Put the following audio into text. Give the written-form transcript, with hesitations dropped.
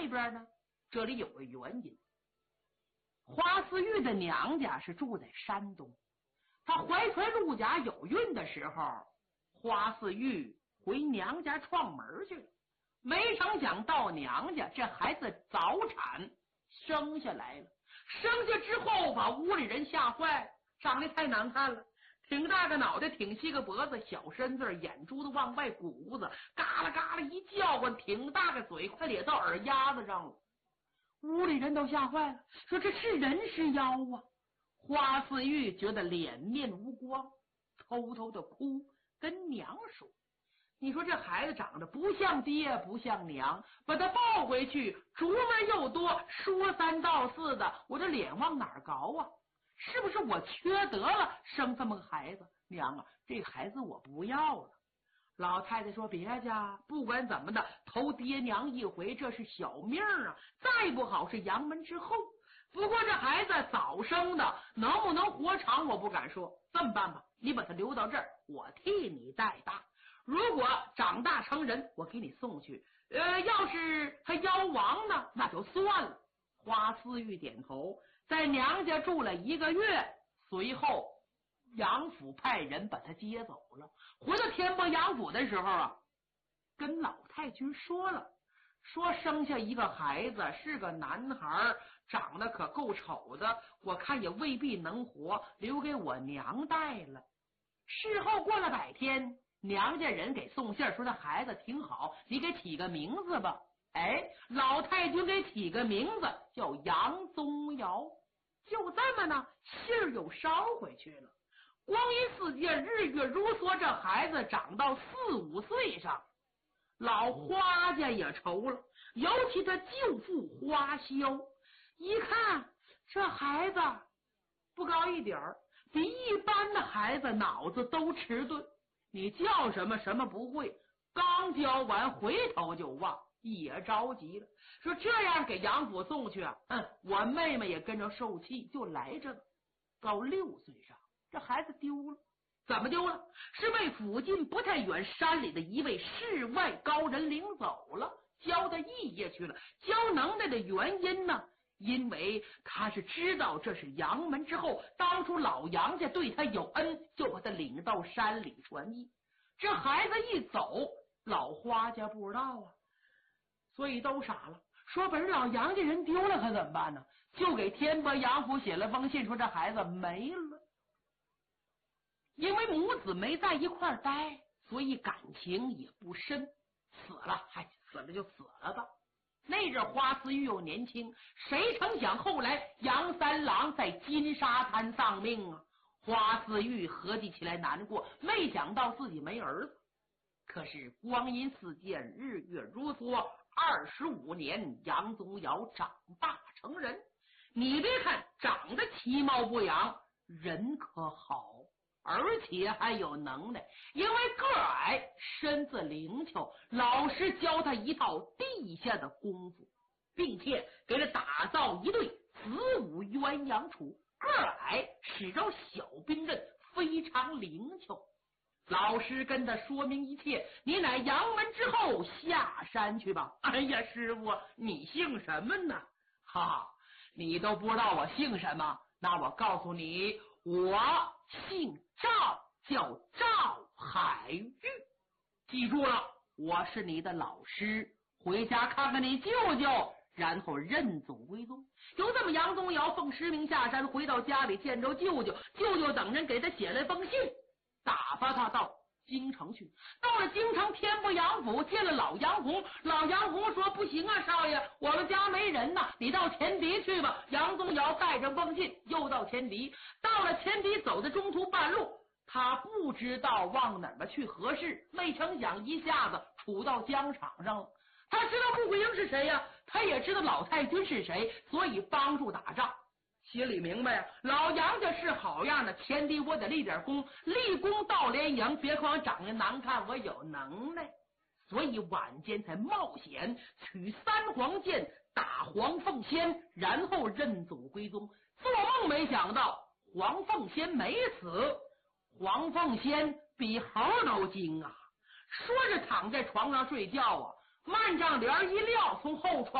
边呢？这里有个原因。花四玉的娘家是住在山东，她怀揣陆家有孕的时候，花四玉回娘家串门去了。没成想到娘家，这孩子早产生下来了。生下之后把屋里人吓坏了，长得太难看了，挺大个脑袋，挺细个脖子，小身子，眼珠子往外鼓子，嘎啦嘎啦一叫唤，挺大个嘴，快咧到耳丫子上了。屋里人都吓坏了，说这是人是妖啊！花四玉觉得脸面无光，偷偷的哭，跟娘说：“你说这孩子长得不像爹不像娘，把他抱回去，竹门又多，说三道四的，我这脸往哪儿搞啊？是不是我缺德了，生这么个孩子？娘啊，这孩子我不要了。”老太太说：“别家，不管怎么的，投爹娘一回，这是小命啊！再不好是阳门之后。不过这孩子早生的，能不能活长我不敢说。这么办吧，你把他留到这儿，我替你带大。如果长大成人，我给你送去。要是他夭亡呢，那就算了。”花四玉点头，在娘家住了1个月，随后杨府派人把他接走了。回到天波杨府的时候啊，跟老太君说了，说生下一个孩子是个男孩，长得可够丑的，我看也未必能活，留给我娘带了。事后过了100天，娘家人给送信说这孩子挺好，你给起个名字吧。老太君给起个名字叫杨宗尧。就这么呢，信儿又捎回去了。光阴似箭，日月如梭，这孩子长到4、5岁上，老花家也愁了，尤其他舅父花销，一看这孩子不高一点儿，比一般的孩子脑子都迟钝，你叫什么什么不会，刚教完回头就忘，也着急了，说这样给杨府送去啊，我妹妹也跟着受气，就来着了。到6岁上，这孩子丢了。怎么丢了？是被附近不太远山里的一位世外高人领走了，教他艺业去了。教能耐的原因呢，因为他是知道这是杨门之后，当初老杨家对他有恩，就把他领到山里传艺。这孩子一走，老花家不知道啊，所以都傻了，说本老杨家人丢了可怎么办呢？就给天波杨府写了封信，说这孩子没了。因为母子没在一块儿待，所以感情也不深。死了，死了就死了吧。那阵花四玉又年轻，谁成想后来杨三郎在金沙滩丧命啊！花四玉合计起来难过，没想到自己没儿子。可是光阴似箭，日月如梭，25年，杨宗尧长大成人。你别看长得其貌不扬，人可好，而且还有能耐，因为个矮，身子灵巧，老师教他一套地下的功夫，并且给他打造一对子午鸳鸯杵。个矮，使着小兵刃，非常灵巧。老师跟他说明一切，你乃杨门之后下山去吧。哎呀，师傅，你姓什么呢？你都不知道我姓什么？那我告诉你，我姓赵，叫赵海玉。记住了，我是你的老师，回家看看你舅舅，然后认祖归宗。就这么，杨宗尧奉师命下山，回到家里见着舅舅，舅舅等人给他写了封信，打发他到京城去。到了京城天波杨府，见了老杨红。老杨红说：“不行啊，少爷，我们家没人呐，你到前敌去吧。”杨宗尧带着封信又到前敌。到了前敌，走的中途半路，他不知道往哪儿去合适，没成想一下子处到疆场上了。他知道穆桂英是谁呀，他也知道老太君是谁，所以帮助打仗。心里明白呀，老杨家是好样的，前敌我得立点功，立功到连营，别看我长得难看，我有能耐。所以晚间才冒险取3黄剑打黄凤仙，然后认祖归宗。做梦没想到黄凤仙没死，黄凤仙比猴都精啊！说着躺在床上睡觉啊，幔帐帘一撂，从后窗